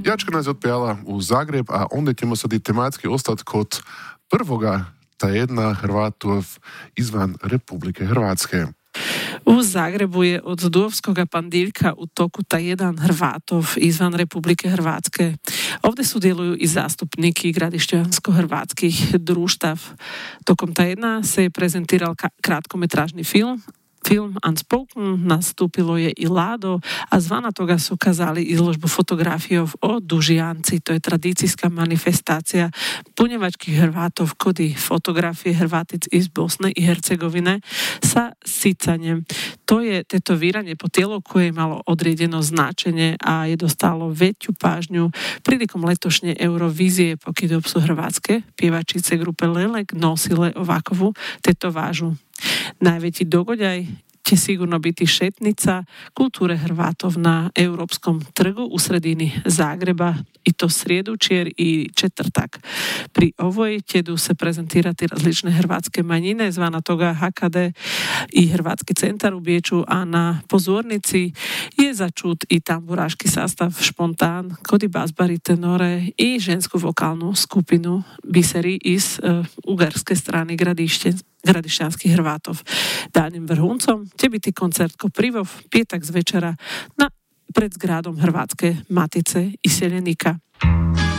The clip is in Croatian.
Pjačka nas odpjala u Zagreb, a onda ćemo sad i tematski ostati kod prvoga tjedna Hrvatov izvan Republike Hrvatske. U Zagrebu je od Duvovskoga Pandiljka u toku jedan Hrvatov izvan Republike Hrvatske. Ovdje sudjeluju i zastupniki gradišćansko-hrvatskih društav. Tokom tjedna se je prezentiral kratkometražni film Unspoken, nastupilo je i Lado, a zvana toga su kazali izložbu fotografijov o Dužijanci. To je tradicijska manifestacija punjevačkih Hrvatov kodi fotografije Hrvatic iz Bosne i Hercegovine sa sicanjem. To je tetoviranje po tijelu koje je imalo određeno značenje, a je dostalo veću pažnju prilikom letošnje Eurovizije, pokidop su hrvatske pjevačice grupe Lelek nosile ovakovu tetovažu. Najveći događaj će sigurno biti šetnica kulture Hrvatov na Europskom trgu u sredini Zagreba, i to srijedu, čer i četvrtak. Pri ovoj tjedu se prezentirati različne hrvatske manjine, zvana toga HKD i Hrvatski centar u Beču, a na pozornici je začut i tamburaški sastav Špontan, kodi basbari tenore i žensku vokalnu skupinu Biseri iz ugarske strane gradišćanskih Hrvatov. Daljnim vrhuncom će biti koncert Koprivov, petak zvečera pred zgradom Hrvatske Matice iseljenika.